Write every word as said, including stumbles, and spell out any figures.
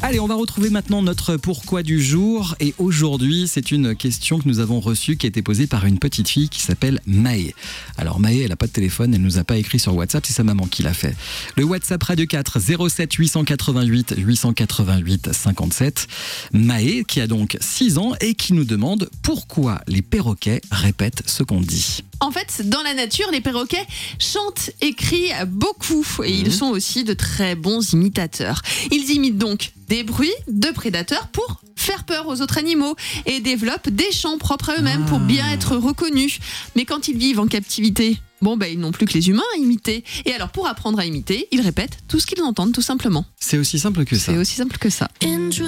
Allez, on va retrouver maintenant notre pourquoi du jour. Et aujourd'hui, c'est une question que nous avons reçue qui a été posée par une petite fille qui s'appelle Maë. Alors Maë, elle n'a pas de téléphone, elle ne nous a pas écrit sur WhatsApp, c'est sa maman qui l'a fait. Le WhatsApp Radio quatre zéro sept huit cent quatre-vingt-huit huit cent quatre-vingt-huit cinquante-sept. Maë qui a donc six ans et qui nous demande pourquoi les perroquets répètent ce qu'on dit. En fait, dans la nature, les perroquets chantent et crient beaucoup et ils sont aussi de très bons imitateurs. Ils imitent donc des bruits de prédateurs pour faire peur aux autres animaux et développent des chants propres à eux-mêmes pour bien être reconnus. Mais quand ils vivent en captivité, bon ben ils n'ont plus que les humains à imiter. Et alors pour apprendre à imiter, ils répètent tout ce qu'ils entendent tout simplement. C'est aussi simple que ça. C'est aussi simple que ça.